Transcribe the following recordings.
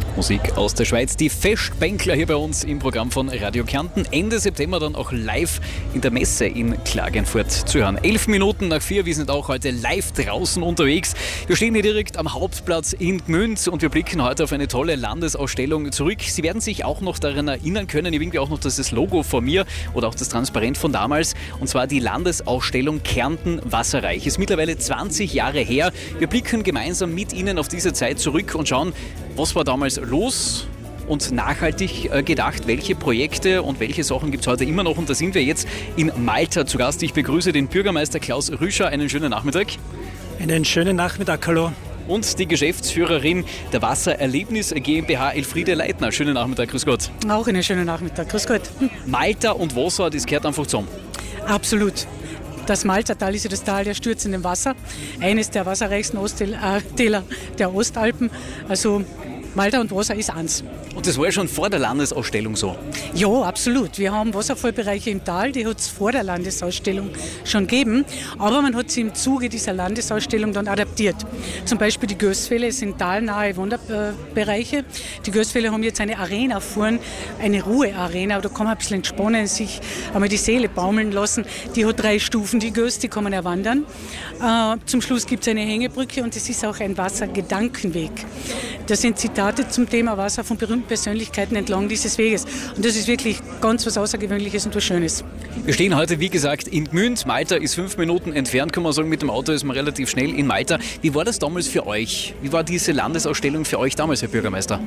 Musik aus der Schweiz, die Festbänkler hier bei uns im Programm von Radio Kärnten. Ende September dann auch live in der Messe in Klagenfurt zu hören. 11 Minuten nach 4, wir sind auch heute live draußen unterwegs. Wir stehen hier direkt am Hauptplatz in Gmünd und wir blicken heute auf eine tolle Landesausstellung zurück. Sie werden sich auch noch daran erinnern können, irgendwie auch noch das Logo von mir oder auch das Transparent von damals, und zwar die Landesausstellung Kärnten Wasserreich. Ist mittlerweile 20 Jahre her. Wir blicken gemeinsam mit Ihnen auf diese Zeit zurück und schauen, was war damals los und nachhaltig gedacht, welche Projekte und welche Sachen gibt es heute immer noch. Und da sind wir jetzt in Malta zu Gast. Ich begrüße den Bürgermeister Klaus Rüscher. Einen schönen Nachmittag. Einen schönen Nachmittag, hallo. Und die Geschäftsführerin der Wassererlebnis GmbH, Elfriede Leitner. Schönen Nachmittag, grüß Gott. Auch einen schönen Nachmittag, grüß Gott. Malta und Wasser, das gehört einfach zusammen. Absolut. Das Maltertal ist ja das Tal der stürzenden Wasser, eines der wasserreichsten Täler der Ostalpen. Also Malta und Wasser ist eins. Und das war ja schon vor der Landesausstellung so? Ja, absolut. Wir haben Wasserfallbereiche im Tal, die hat es vor der Landesausstellung schon gegeben, aber man hat sie im Zuge dieser Landesausstellung dann adaptiert. Zum Beispiel die Gößfälle sind talnahe Wanderbereiche. Die Gößfälle haben jetzt eine Arena vorn, eine Ruhearena, da kann man ein bisschen entspannen, sich einmal die Seele baumeln lassen. Die hat 3 Stufen, die Göß, die kann man erwandern. Zum Schluss gibt es eine Hängebrücke und es ist auch ein Wassergedankenweg. Das sind Zitate zum Thema Wasser von berühmten Persönlichkeiten entlang dieses Weges. Und das ist wirklich ganz was Außergewöhnliches und was Schönes. Wir stehen heute, wie gesagt, in Gmünd. Malta ist 5 Minuten entfernt, kann man sagen. Mit dem Auto ist man relativ schnell in Malta. Wie war das damals für euch? Wie war diese Landesausstellung für euch damals, Herr Bürgermeister?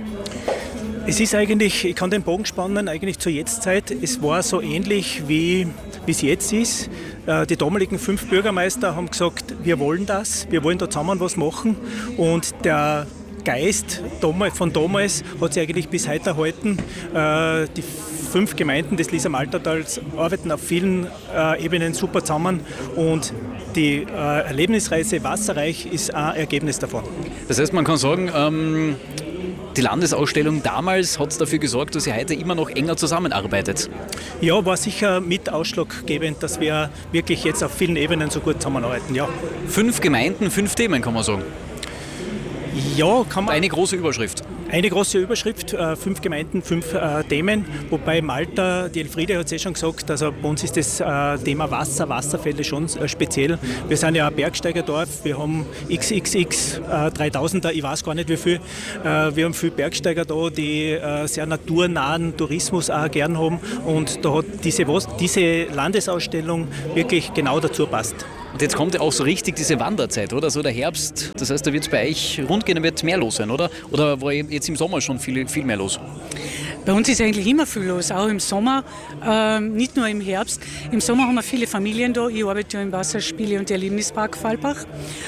Es ist eigentlich, ich kann den Bogen spannen, eigentlich zur Jetztzeit. Es war so ähnlich, wie es jetzt ist. Die damaligen 5 Bürgermeister haben gesagt, wir wollen das, wir wollen da zusammen was machen. Und der Geist von damals hat sich eigentlich bis heute erhalten. Die 5 Gemeinden des Lisa-Maltertals arbeiten auf vielen Ebenen super zusammen und die Erlebnisreise Wasserreich ist ein Ergebnis davon. Das heißt, man kann sagen, die Landesausstellung damals hat dafür gesorgt, dass ihr heute immer noch enger zusammenarbeitet. Ja, war sicher mit ausschlaggebend, dass wir wirklich jetzt auf vielen Ebenen so gut zusammenarbeiten. Ja. 5 Gemeinden, 5 Themen, kann man sagen. Ja, kann man. Eine große Überschrift. Eine große Überschrift, 5 Gemeinden, 5 Themen, wobei Malta, die Elfriede hat es schon gesagt, also bei uns ist das Thema Wasserfälle schon speziell. Wir sind ja ein Bergsteigerdorf, wir haben XXX 3000er, ich weiß gar nicht wie viel. Wir haben viele Bergsteiger da, die sehr naturnahen Tourismus auch gern haben und da hat diese Landesausstellung wirklich genau dazu passt. Und jetzt kommt ja auch so richtig diese Wanderzeit, oder? So der Herbst, das heißt, da wird es bei euch rund gehen, da wird mehr los sein, oder? Oder war jetzt im Sommer schon viel mehr los? Bei uns ist eigentlich immer viel los, auch im Sommer, nicht nur im Herbst. Im Sommer haben wir viele Familien da. Ich arbeite ja im Wasserspiele- und Erlebnispark Fallbach.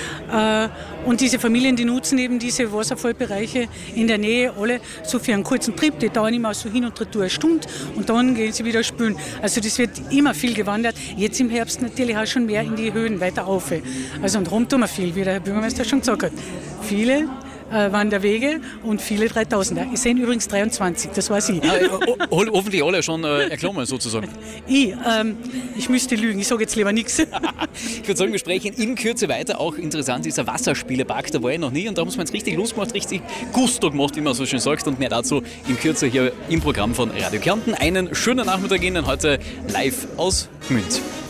Und diese Familien, die nutzen eben diese Wasserfallbereiche in der Nähe alle so für einen kurzen Trip. Die dauern immer so hin und retour eine Stunde und dann gehen sie wieder spülen. Also das wird immer viel gewandert. Jetzt im Herbst natürlich auch schon mehr in die Höhen weiter auf. Also und rum tun wir viel, wie der Herr Bürgermeister schon gesagt hat. Viele Wanderwege und viele 3000er. Es sind übrigens 23, das weiß ich. Hoffentlich alle schon erklommen sozusagen. Ich müsste lügen, ich sage jetzt lieber nichts. Ich würde sagen, wir sprechen in Kürze weiter. Auch interessant ist der Wasserspielepark, da war ich noch nie und da haben wir jetzt richtig Lust gemacht, richtig Gusto gemacht, wie man so schön sagt, und mehr dazu in Kürze hier im Programm von Radio Kärnten. Einen schönen Nachmittag Ihnen heute live aus Gmünd.